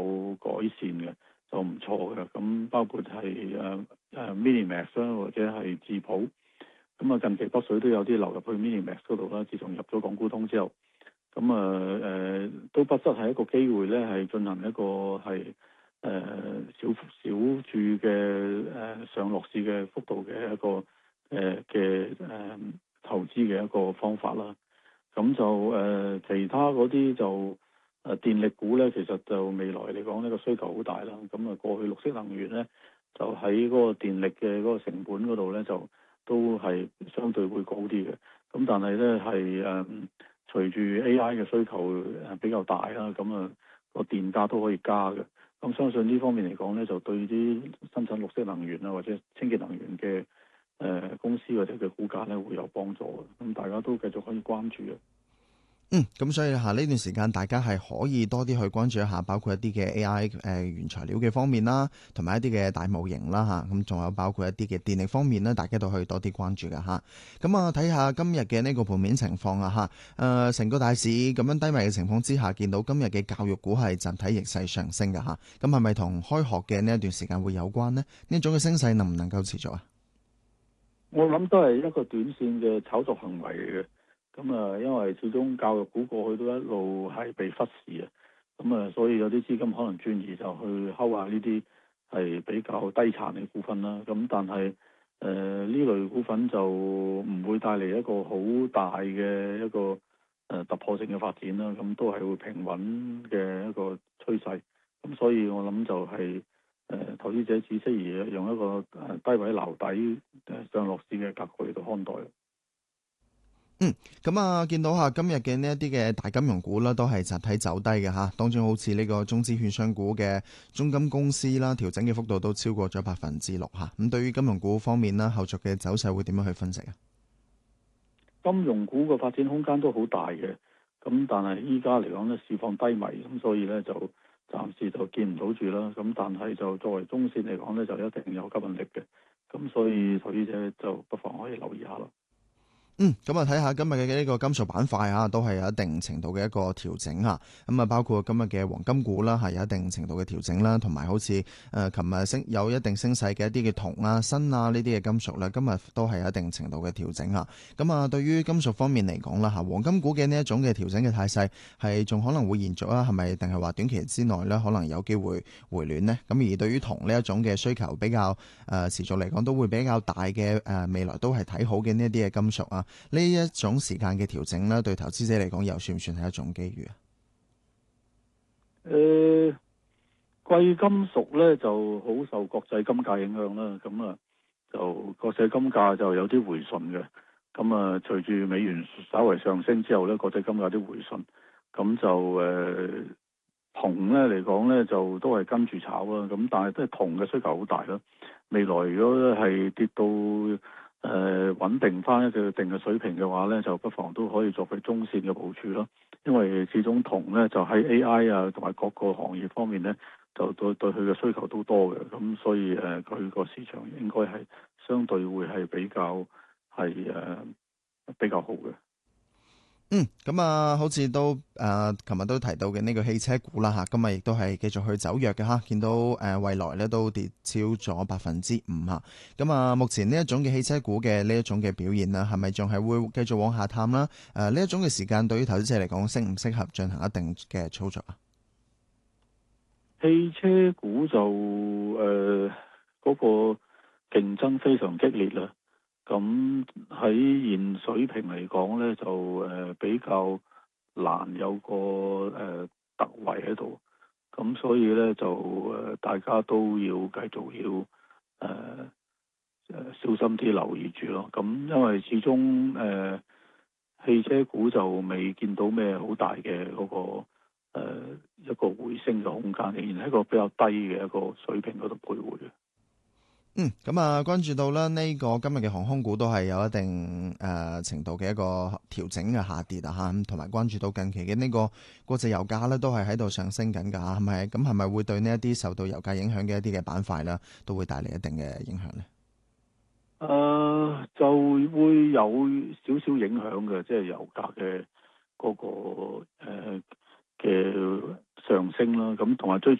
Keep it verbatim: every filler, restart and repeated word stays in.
有改善嘅，就唔錯嘅。咁包括係誒誒 Minimax 啦，或者係智普。咁啊近期北水都有啲流入去 Minimax 嗰度啦。自從入咗港股通之後，咁啊誒都不失係一個機會咧，係進行一個係誒、呃、小小注嘅誒、呃、上落市嘅幅度嘅一個誒嘅誒投資嘅一個方法啦。咁就誒、呃、其他嗰啲就誒、呃、電力股咧，其實就未來嚟講呢個需求好大啦。咁啊過去綠色能源咧，就喺嗰個電力嘅嗰個成本嗰度咧，就都係相對會高啲嘅。咁但係咧係誒隨住 A I 嘅需求誒比較大啦，咁啊個電價都可以加嘅。咁相信呢方面嚟講咧，就對啲生產綠色能源啊或者清潔能源嘅誒、呃、公司或者嘅股價咧會有幫助嘅。咁大家都繼續可以關注嘅。 嗯，咁所以嚇呢段時間大家係可以多啲去關注一下，包括一啲嘅 A I 誒、呃、原材料嘅方面啦，同埋一啲嘅大模型啦嚇，咁仲有包括一啲嘅電力方面咧，大家都可以多啲關注㗎嚇。咁啊睇下今日嘅呢個盤面情況啊嚇，誒成個大市咁樣低迷嘅情況之下，見到今日嘅教育股係集體逆勢上升㗎嚇，咁係咪同開學嘅呢一段時間會有關呢？呢種嘅升勢能唔能夠持續啊？ 我諗都係一個短線嘅炒作行為嚟嘅。咁啊，因為始終教育股過去都一路係被忽視啊，咁啊，所以有啲資金可能轉移就去睺下呢啲係比較低殘嘅股份啦。咁但係誒呢類股份就唔會帶嚟一個好大嘅一個誒、呃、突破性嘅發展啦。咁都係會平穩嘅一個趨勢。咁所以我諗就係、是、誒、呃、投資者只適宜用一個誒低位撈底誒上落市嘅格局嚟到看待。 嗯，咁啊，見到下今日嘅呢一啲嘅大金融股啦，都係集體走低嘅吓，當中好似呢個中資券商股嘅中金公司啦，調整嘅幅度都超過咗百分之六吓。咁對於金融股方面啦，後續嘅走勢會點樣去分析啊？ 金融股嘅發展空間都好大嘅，咁但係依家嚟講咧，市況低迷，咁所以咧就暫時就見唔到住啦。咁但係就作為中線嚟講咧，就一定有吸引力嘅，咁所以投資者就不妨可以留意下咯。 嗯，咁啊睇下今日嘅呢個金屬板塊啊，都係有一定程度嘅一個調整啊。咁啊，包括今日嘅黃金股啦，係有一定程度嘅調整啦，同埋好似誒琴日升有一定升勢嘅一啲嘅銅啊、鋅啊呢啲嘅金屬咧，今日都係有一定程度嘅調整啊。咁啊，對於金屬方面嚟講啦，嚇黃金股嘅呢一種嘅調整嘅態勢係仲可能會延續啊？係咪定係話短期之內咧可能有機會回暖呢？咁而對於銅呢一種嘅需求比較誒、呃、持續嚟講，都會比較大嘅誒、呃、未來都係睇好嘅呢一啲嘅金屬啊。呢一種時間嘅調整咧，對投資者嚟講又算唔算係一種機遇啊？ 誒、呃，貴金屬咧就好受國際金價影響啦，咁啊就國際金價就有啲回順嘅，咁啊隨住美元稍為上升之後咧，國際金價有啲回順，咁就誒、呃、銅咧嚟講咧就都係跟住炒啦，咁但係都係銅嘅需求好大啦，未來如果係跌到誒、呃、穩定翻一個定嘅水平嘅話咧，就不妨都可以作為中線嘅部署咯。因為始終銅咧就喺 A I 啊同埋各個行業方面咧，就對對佢嘅需求都多嘅，咁所以誒佢個市場應該係相對會係比較係誒、呃、比較好嘅。 嗯，咁啊，好似都誒，琴、呃、日都提到嘅呢個汽車股啦吓，今日亦都係繼續去走弱嘅吓，見到誒、呃、蔚來咧都跌超咗百分之五吓，咁啊，目前呢一種嘅汽車股嘅呢一種嘅表現啦，係咪仲係會繼續往下探啦？誒、呃，呢一種嘅時間對於投資者嚟講，適唔適合進行一定嘅操作啊？ 汽車股就誒嗰、呃那個競爭非常激烈啦。咁喺現水平嚟講咧，就誒、呃、比較難有個誒、呃、突圍喺度，咁所以咧就誒、呃、大家都要繼續要誒誒、呃、小心啲留意住咯。咁因為始終誒、呃、汽車股就未見到咩好大嘅嗰、那個誒、呃、一個回升嘅空間，仍然喺一個比較低嘅一個水平嗰度徘徊嘅。 嗯，咁啊，關注到啦，呢個今日嘅航空股都係有一定誒、呃、程度嘅一個調整嘅下跌啊，吓，同埋關注到近期嘅呢個國際油價咧，都係喺度上升緊噶吓，係咪？咁係咪會對呢一啲受到油價影響嘅一啲嘅板塊咧，都會帶嚟一定嘅影響咧？ 誒、呃、就會有少少影響嘅，即係油價嘅嗰個誒嘅、呃、上升啦，咁同埋最